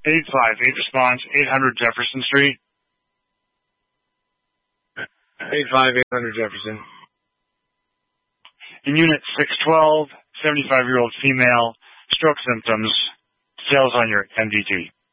858 response, 800 Jefferson Street. 85800 Jefferson. In Unit 612, 75-year-old female, stroke symptoms, details on your MDT.